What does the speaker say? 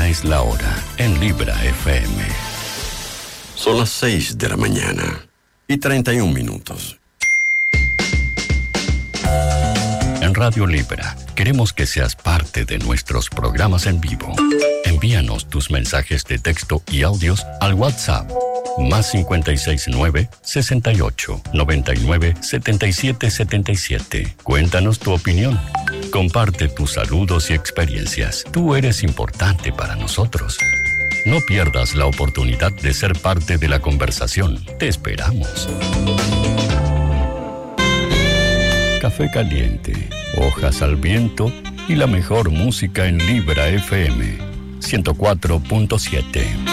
es la hora en Libra FM. Son las 6 de la mañana y 31 minutos. En Radio Libra queremos que seas parte de nuestros programas en vivo. Envíanos tus mensajes de texto y audios al WhatsApp más 569-68-99-77-77. Cuéntanos tu opinión. Comparte tus saludos y experiencias. Tú eres importante para nosotros. No pierdas la oportunidad de ser parte de la conversación. Te esperamos. Café caliente, hojas al viento y la mejor música en Libra FM 104.7.